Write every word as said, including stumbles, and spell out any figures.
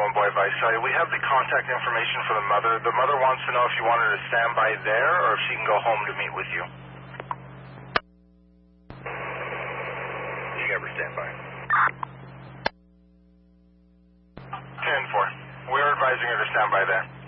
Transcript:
one Boy Vice. We have the contact information for the mother. The mother wants to know if you want her to stand by there or if she can go home to meet with you. You have her stand by. ten four. We're advising her to stand by there.